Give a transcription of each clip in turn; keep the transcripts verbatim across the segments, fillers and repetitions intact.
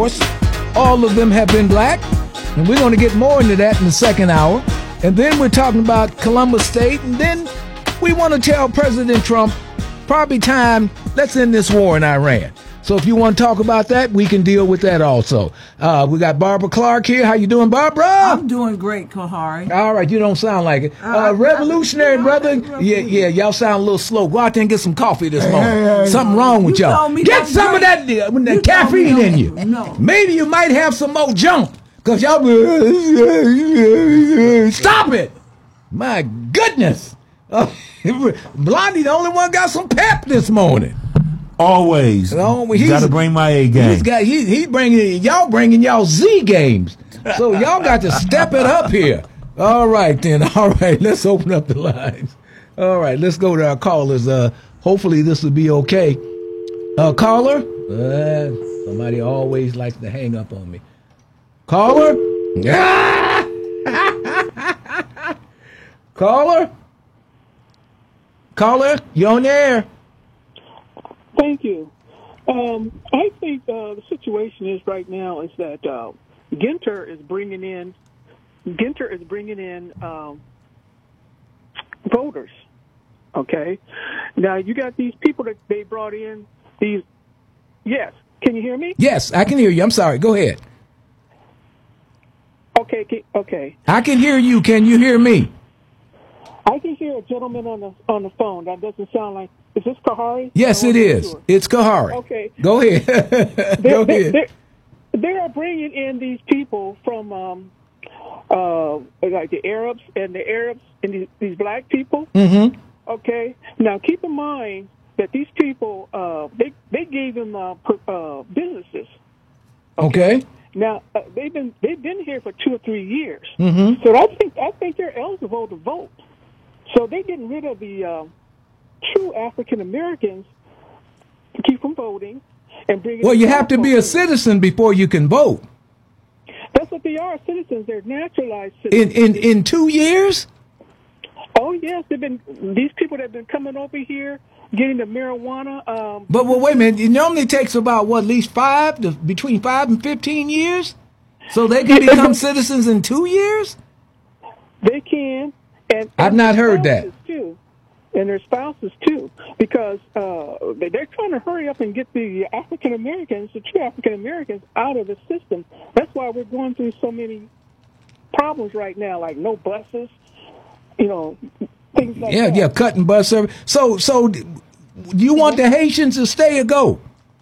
course, all of them have been black. And we're going to get more into that in the second hour. And then we're talking about Columbus State. And then we want to tell President Trump, probably time, let's end this war in Iran. So if you want to talk about that, we can deal with that also. Uh, we got Barbara Clark here. How you doing, Barbara? I'm doing great, Kahari. All right, you don't sound like it. Uh, Uh, revolutionary, I- brother. I- Yeah, yeah, y'all sound a little slow. Go out there and get some coffee this Hey, morning. hey, hey, Something hey. wrong with You y'all. told me Get not to some of that, drink. uh, that You caffeine told me in not you. to. No. Maybe you might have some more junk. Because y'all... Stop it. My goodness. Uh, Blondie, the only one got some pep this morning. Always. No, you he's- got to bring my A game. He's got he he bringing y'all bringing y'all Z games, so y'all got to step it up here. All right then. All right, let's open up the lines. All right, let's go to our callers. Uh, hopefully this will be okay. Uh, caller. Uh, somebody always likes to hang up on me. Caller. Caller. Caller. You on the air? Thank you. Um, I think uh, the situation is right now is that uh, Ginter is bringing in Ginter is bringing in um, voters. Okay. Now you got these people that they brought in. These. Yes. Can you hear me? Yes, I can hear you. I'm sorry. Go ahead. Okay. Okay. okay. I can hear you. Can you hear me? I can hear a gentleman on the on the phone. That doesn't sound like. Is this Kahari? Yes, I it wasn't is. sure. It's Kahari. Okay. Go ahead. Go They- ahead. they- They are bringing in these people from, um, uh, like the Arabs and the Arabs and these, these black people. Mm-hmm. Okay. Now, keep in mind that these people, uh, they they gave them uh, per, uh, businesses. Okay. Now uh, they've been they've been here for two or three years. Mm-hmm. So I think I think they're eligible to vote. So they're getting rid of the uh, true African Americans to keep from voting and bring. Well, you have to be a citizen before you can vote. That's what they are, citizens. They're naturalized In citizens. in in two years. Oh yes, they've been these people that have been coming over here getting the marijuana. Um, But well, wait a minute. It normally takes about what, at least five to between five and fifteen years, so they can become citizens in two years. they can, and, I've and not their heard that. spouses, too, and their spouses too, because uh, they- they're trying to hurry up and get the African Americans, the true African Americans, out of the system. That's why we're going through so many problems right now, like no buses, you know, things like Yeah, that. yeah, cutting bus service. So so, do you want the Haitians to stay or go?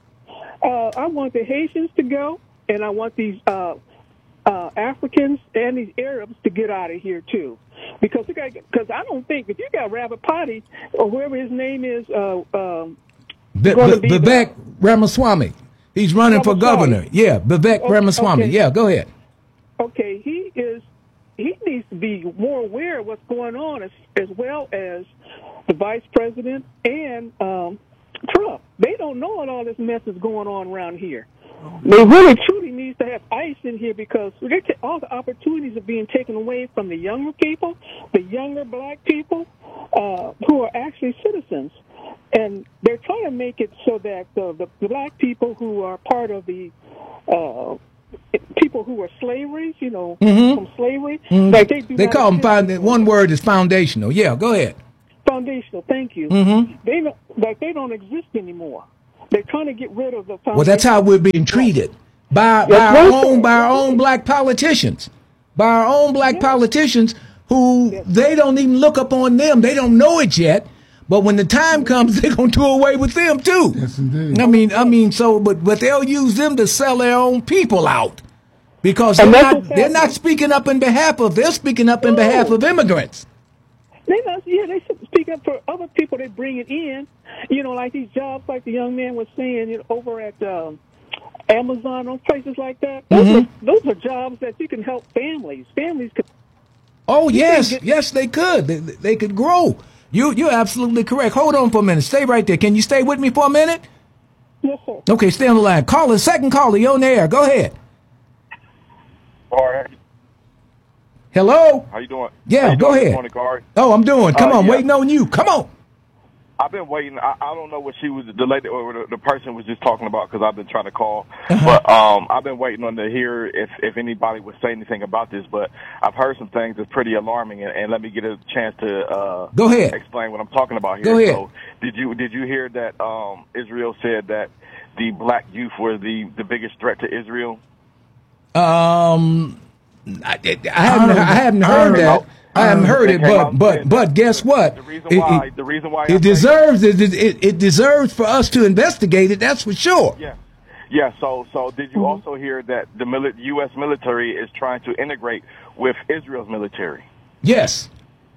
Uh, I want the Haitians to go, and I want these uh, uh, Africans and these Arabs to get out of here too, because because I don't think if you got Rabbit Potty or whoever his name is, uh, um, B- gonna B- be Vivek Ramaswamy. He's running for Ramaswamy. governor. Yeah, Vivek Okay, Ramaswamy. okay. Yeah, go ahead. okay, he is he needs to be more aware of what's going on, as as well as the vice president and um, Trump. They don't know what all this mess is going on around here. They really truly needs to have ICE in here because they're ta- all the opportunities are being taken away from the younger people, the younger black people uh, who are actually citizens. And they're trying to make it so that uh, the, the black people who are part of the uh, people who are slavery, you know, from slavery, like they do Mm-hmm. They not call them exist found, anymore. one word is foundational. Yeah, go ahead. Foundational. Thank you. Mm-hmm. They don't, like they don't exist anymore. They're trying to get rid of the foundation. Well, that's how we're being treated by, by That's our right. own by our That's own right. black politicians, by our own black Yes. politicians who Yes. they don't even look upon them. They don't know it yet. But when the time comes, they're gonna do away with them too. Yes, indeed. I mean, I mean, so but but they'll use them to sell their own people out because they're And that's not what's they're not happening. speaking up in behalf of. They're speaking up in No. behalf of immigrants. They not, yeah, they should speak up for other people they bring it in. You know, like these jobs, like the young man was saying, you know, over at um, Amazon, those places like that. Those, Mhm. are, those are jobs that you can help families. Families could. Oh yes, get- yes they could. They, they could grow. You you're absolutely correct. Hold on for a minute. Stay right there. Can you stay with me for a minute? Yes, sir. Okay, stay on the line. Caller, second caller, you're on the air. Go ahead. All right. Hello. How you doing? Yeah, How you go doing this ahead. morning, Corey? Oh, I'm doing. Come Uh, on, yeah. waiting on you. Come on. I've been waiting. I, I don't know what she was, the lady or the, the person was just talking about because I've been trying to call. Uh-huh. But um, I've been waiting on to hear if, if anybody would say anything about this. But I've heard some things that's pretty alarming, and, and let me get a chance to uh, go ahead explain what I'm talking about here. Go ahead. So did you did you hear that um, Israel said that the black youth were the, the biggest threat to Israel? Um, I, I haven't I haven't heard that. I haven't heard it, but but but guess what? The reason why it, the reason why it deserves it, it it deserves for us to investigate it. That's for sure. Yeah, yeah. So so did you also hear that the mili- U S military is trying to integrate with Israel's military? Yes.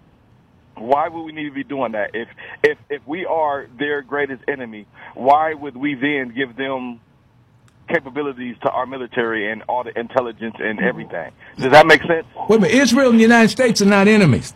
Why would we need to be doing that? If if if we are their greatest enemy, why would we then give them capabilities to our military and all the intelligence and everything? Does that make sense? Wait a minute. Israel and the United States are not enemies.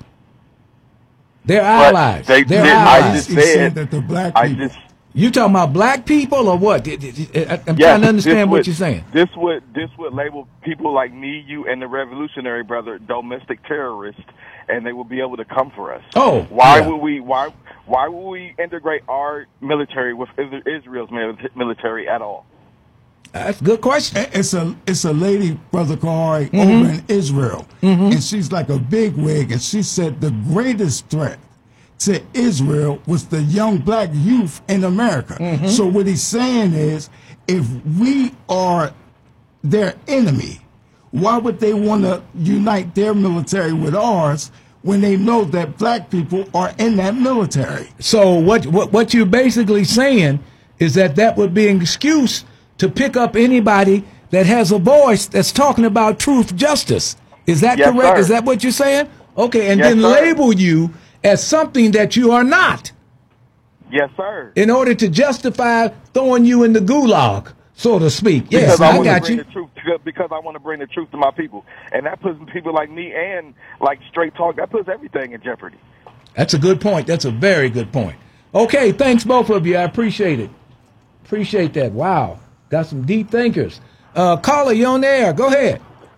They're but allies. They, They're they, allies. I just said, said that the black I people. Just, you talking about black people or what? I'm yes, trying to understand would, what you're saying. This would this would label people like me, you, and the Revolutionary Brother domestic terrorists, and they will be able to come for us. Oh, why yeah. would we? Why why would we integrate our military with Israel's military at all? That's a good question. It's a it's a lady, Brother Kahari, mm-hmm. over in Israel, mm-hmm. and she's like a bigwig, and she said the greatest threat to Israel was the young black youth in America. Mm-hmm. So what he's saying is, if we are their enemy, why would they want to unite their military with ours when they know that black people are in that military? So what what what you're basically saying is that that would be an excuse to pick up anybody that has a voice that's talking about truth, justice. Is that yes, correct? Sir. Is that what you're saying? Okay, and yes, then sir. label you as something that you are not. Yes, sir. In order to justify throwing you in the gulag, so to speak. Yes, because I, I got you. The truth, because I want to bring the truth to my people. And that puts people like me and like Straight Talk, that puts everything in jeopardy. That's a good point. That's a very good point. Okay, thanks both of you. I appreciate it. Appreciate that. Wow. Got some deep thinkers. Uh, caller, you on the air. Go ahead.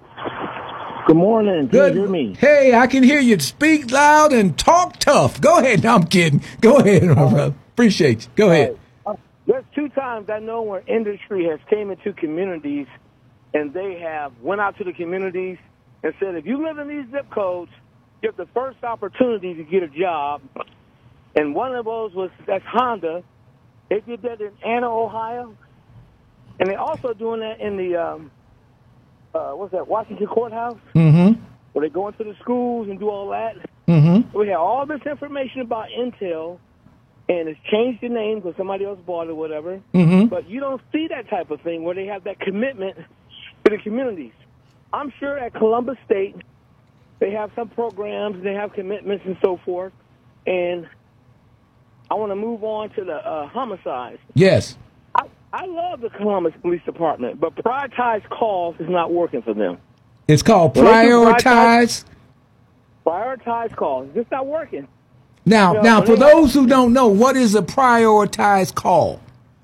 Good morning. Can Good. you hear me? Hey, I can hear you. Speak loud and talk tough. Go ahead. No, I'm kidding. Go ahead, my brother. Appreciate you. Go ahead. Uh, there's two times I know where industry has came into communities and they have went out to the communities and said, if you live in these zip codes, you have the first opportunity to get a job. And one of those was, that's Honda. They did that in Anna, Ohio. And they're also doing that in the, um, uh, what's that, Washington Courthouse? Mm-hmm. Where they go into the schools and do all that. Mm-hmm. We have all this information about Intel, and it's changed the name because somebody else bought it or whatever. Mm-hmm. But you don't see that type of thing where they have that commitment to the communities. I'm sure at Columbus State, they have some programs, they have commitments and so forth. And I want to move on to the uh, homicides. Yes. I, I love the Columbus Police Department, but prioritized calls is not working for them. It's called prioritize. Prioritize calls. It's just not working. Now, You know, now, when for they have- those who don't know, what is a prioritized call?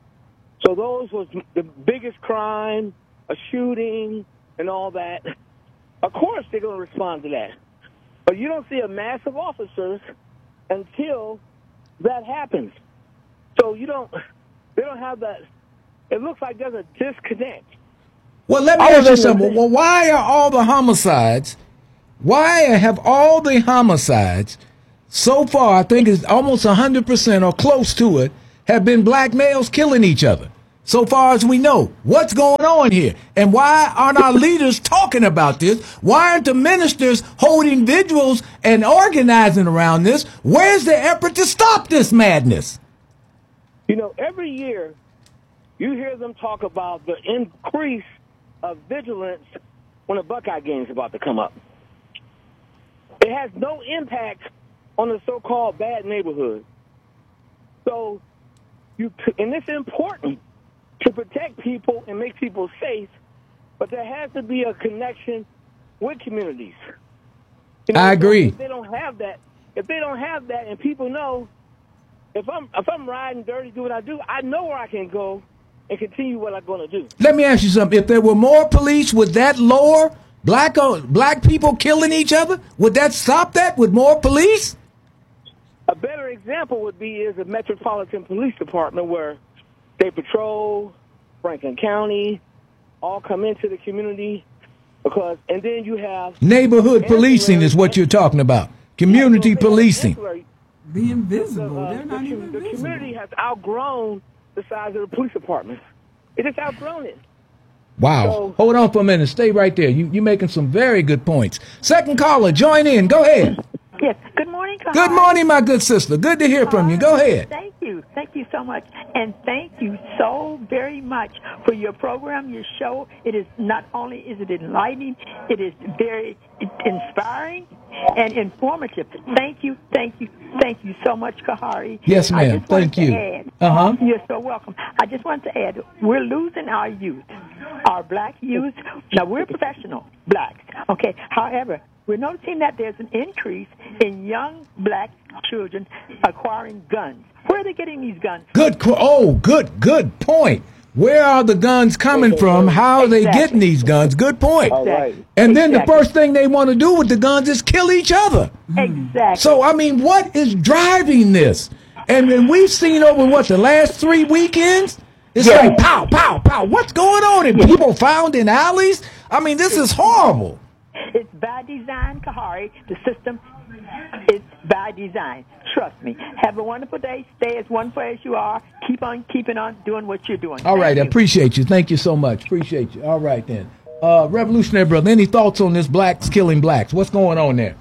So those was the biggest crime, a shooting, and all that. Of course they're going to respond to that. But you don't see a mass of officers until that happens. So you don't, they don't have that. It looks like there's a disconnect. Well, let me I ask you was in something. the- Well, why are all the homicides, why have all the homicides so far, I think it's almost one hundred percent or close to it, have been black males killing each other? So far as we know, what's going on here? And why aren't our leaders talking about this? Why aren't the ministers holding vigils and organizing around this? Where's the effort to stop this madness? You know, every year you hear them talk about the increase of vigilance when a Buckeye game is about to come up. It has no impact on the so-called bad neighborhood. So, you and it's important to protect people and make people safe, but there has to be a connection with communities. You know, I agree. If they don't have that, if they don't have that, and people know, if I'm if I'm riding dirty, do what I do, I know where I can go and continue what I'm going to do. Let me ask you something. If there were more police, would that lower black black people killing each other? Would that stop that with more police? A better example would be is the Metropolitan Police Department, where they patrol Franklin County, all come into the community, because, and then you have neighborhood policing is what you're talking about. Community yeah, so policing. Being visible. Uh, They're not the, even the visible. community has outgrown the size of the police department. It has outgrown it. Wow. So- Hold on for a minute. Stay right there. You, you're making some very good points. Second caller, join in. Go ahead. Yes. Good morning, Kahari. Good morning, my good sister. Good to hear from you. Go ahead. Thank you. Thank you so much. And thank you so very much for your program, your show. It is not only is it enlightening, it is very inspiring and informative. Thank you, thank you, thank you so much, Kahari. Yes, I ma'am. just wanted Thank to you. add- Uh-huh. You're so welcome. I just want to add, we're losing our youth, our black youth. Now, we're professional blacks, okay? However, we're noticing that there's an increase in young black children acquiring guns. Where are they getting these guns? Good. qu- Oh, good, good point. Where are the guns coming from? How are they Exactly. getting these guns? Good point. Exactly. And then the Exactly. first thing they want to do with the guns is kill each other. Exactly. So, I mean, what is driving this? And then we've seen over, what, the last three weekends? It's Yeah. like pow, pow, pow. What's going on? And people found in alleys? I mean, this is horrible. It's by design, Kahari. The system is by design. Trust me. Have a wonderful day. Stay as wonderful as you are. Keep on keeping on doing what you're doing. All Thank right, I you. appreciate you. Thank you so much. Appreciate you. All right, then. Uh, Revolutionary Brother, any thoughts on this blacks killing blacks? What's going on there?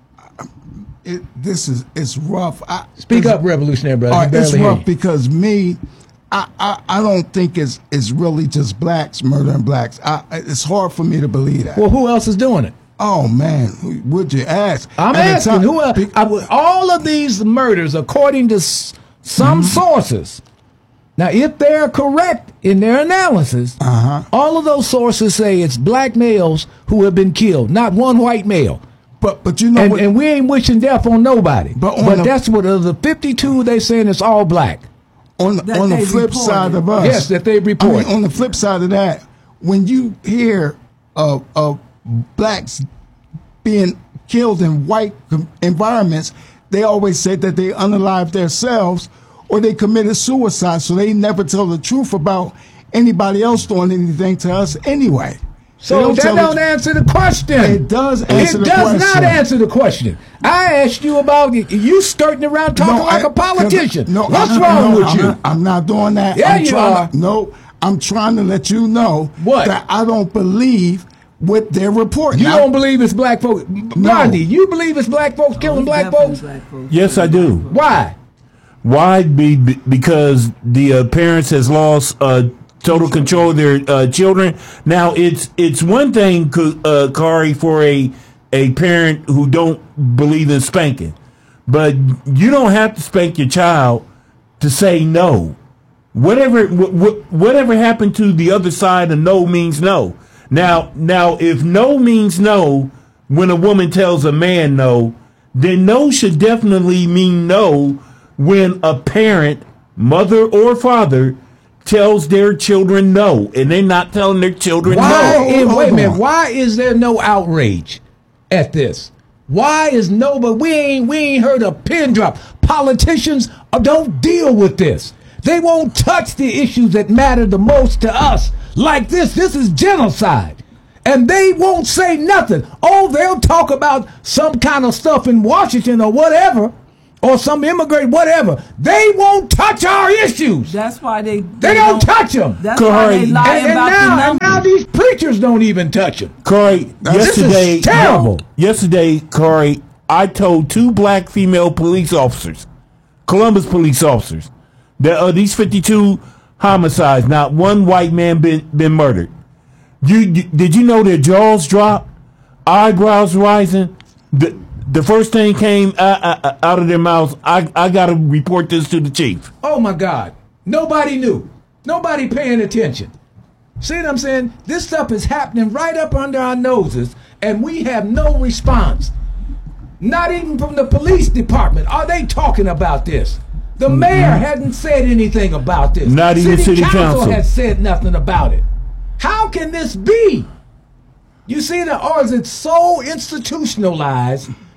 It, this is it's rough. I, Speak it's- up, Revolutionary Brother. All I right, can it's barely hear rough you. because me, I, I, I don't think it's it's really just blacks murdering blacks. I, it's hard for me to believe that. Well, who else is doing it? Oh man, who- would you ask? I'm At the asking time- who else? I would- all of these murders, according to s- some Mm-hmm. sources, now if they're correct in their analysis, Uh-huh. all of those sources say it's black males who have been killed, not one white male. But but you know And, what? and we ain't wishing death on nobody. But But, on the- that's what of the fifty-two they saying it's all black. on the, that on the they flip reported. side of us, Yes, that they I report. mean, on the flip side of that, when you hear of of blacks being killed in white com- environments, they always say that they unalived themselves or they committed suicide. So they never tell the truth about anybody else doing anything to us anyway. They So that tell the don't tr- answer the question. It does answer It the does question. not answer the question. I asked you about you skirting around talking No, like I- a politician. No, What's I'm, wrong no, with I'm you? Not, I'm not doing that. Yeah, I'm you trying are. To, no, I'm trying to let you know What? that I don't believe what they're reporting. You Now, don't believe it's black folks. Blondie, you believe it's black folks killing black Definitely folks? black folks. Yes, I do. Why? Why? Be, be- because the uh, parents has lost uh, total control of their uh, children. Now, it's it's one thing, uh, Kari, for a a parent who don't believe in spanking, but you don't have to spank your child to say no. Whatever wh- wh- whatever happened to the other side of no means no. Now, now, if no means no, when a woman tells a man no, then no should definitely mean no when a parent, mother or father, tells their children no, and they're not telling their children Why? no. is- hold wait a minute. on. Why is there no outrage at this? Why is no? But we ain't we ain't heard a pin drop. Politicians uh, don't deal with this. They won't touch the issues that matter the most to us. Like this. This is genocide. And they won't say nothing. Oh, they'll talk about some kind of stuff in Washington or whatever, or some immigrant, whatever. They won't touch our issues. That's why they They don't touch them. That's why they Corey. lie And, and about now, the and numbers. now these preachers don't even touch them. Corey, this is yesterday, terrible. Yesterday, Corey, I told two black female police officers, Columbus police officers, that uh, these fifty-two homicides, not one white man been been murdered. You, you did you know their jaws dropped, eyebrows rising? The the first thing came out, out, out of their mouths. I I got to report this to the chief. Oh my God. Nobody knew. Nobody paying attention. See what I'm saying? This stuff is happening right up under our noses, and we have no response. Not even from the police department are they talking about this. The mayor hadn't said anything about this. Not even city council. has said nothing about it. How can this be? You see, the or is it so institutionalized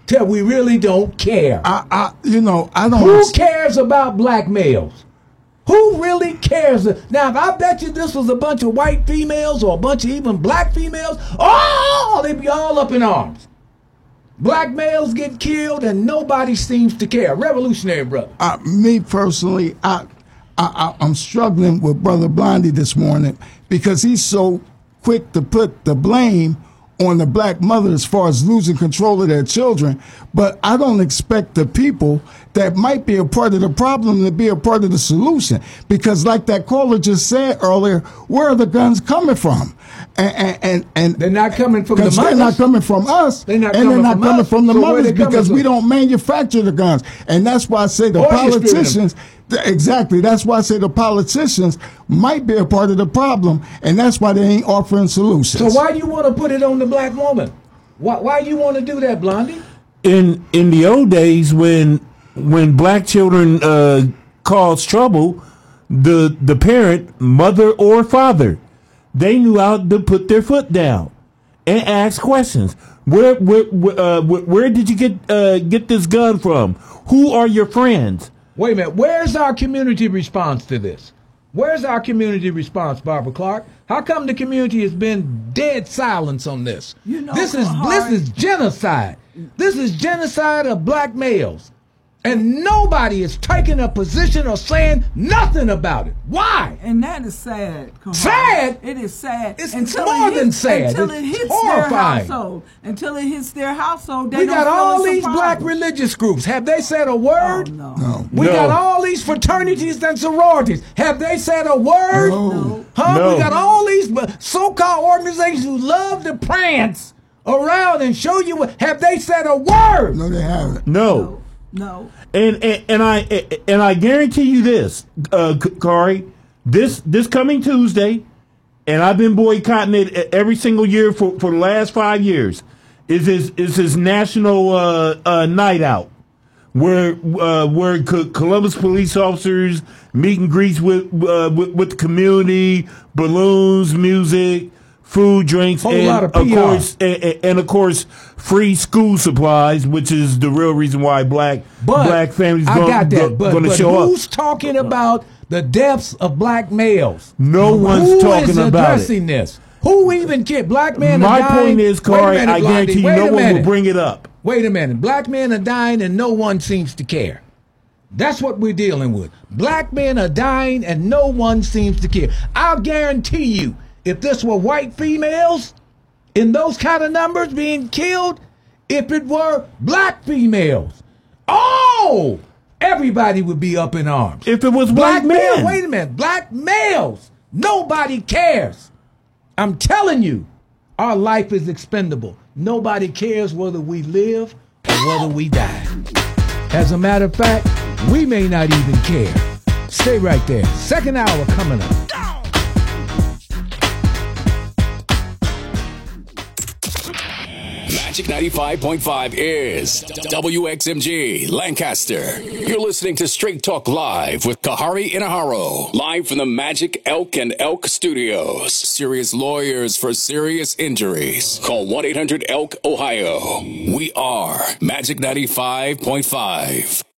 till we really don't care. I, I, you know, I don't. Who cares about black males? Who really cares? Now, if I bet you this was a bunch of white females or a bunch of even black females, oh, they'd be all up in arms. Black males get killed and nobody seems to care. Revolutionary brother. Uh, me personally, I, I, I, I'm struggling with Brother Blondie this morning because he's so quick to put the blame on the black mother as far as losing control of their children, but I don't expect the people that might be a part of the problem to be a part of the solution. Because like that caller just said earlier, where are the guns coming from? And and, and, and they're not coming from the mothers. They're not coming from us. They're not and coming they're not from coming us. from the So where mothers they coming because from? we don't manufacture the guns. And that's why I say the Or distribute them. politicians, th- exactly, that's why I say the politicians might be a part of the problem, and that's why they ain't offering solutions. So why do you want to put it on the black woman? Why, why do you want to do that, Blondie? In in the old days, when when black children uh, caused trouble, the the parent, mother or father, they knew how to put their foot down and ask questions. Where where where, uh, where, where did you get uh, get this gun from? Who are your friends? Wait a minute. Where's our community response to this? Where's our community response, Barbara Clark? How come the community has been dead silence on this? You know, this is Kahari, this is genocide. This is genocide of black males. And nobody is taking a position or saying nothing about it. Why? And that is sad. Kahari. Sad? It is sad. It's until more it than hits, sad. Until It's it hits horrifying. their household. Until it hits their household, they We don't got feel all it's a these black problem. religious groups. Have they said a word? Oh, no. No. We No. got all these fraternities and sororities. Have they said a word? No. Huh? No. We got all these so-called organizations who love to prance around and show you what. Have they said a word? No, they haven't. No. No. And, and and I and I guarantee you this, uh, K- Kari, this this coming Tuesday, and I've been boycotting it every single year for, for the last five years. Is his is his national uh, uh, night out, where uh, where C- Columbus police officers meet and greets with, uh, with with the community, balloons, music, food, drinks, Whole and lot of of P R. course, and, and of course, free school supplies, which is the real reason why black But black families I going got that. But, to but show up. who's talking about the deaths of black males? No one's Who talking is about addressing it. this? Who even care? Black men are My dying. point is, Wait a Corey, minute, I Blondie. guarantee you Wait no a one will minute. bring it up. Wait a minute. Black men are dying and no one seems to care. That's what we're dealing with. Black men are dying and no one seems to care. I'll guarantee you, if this were white females in those kind of numbers being killed, if it were black females, oh, everybody would be up in arms. If it was Black black men, males, wait a minute, black males, nobody cares. I'm telling you, our life is expendable. Nobody cares whether we live or whether we die. As a matter of fact, we may not even care. Stay right there. Second hour coming up. Magic ninety-five point five is W X M G Lancaster. You're listening to Straight Talk Live with Kahari Inaharo. Live from the Magic Elk and Elk Studios. Serious lawyers for serious injuries. Call one eight hundred elk ohio. We are Magic ninety-five point five.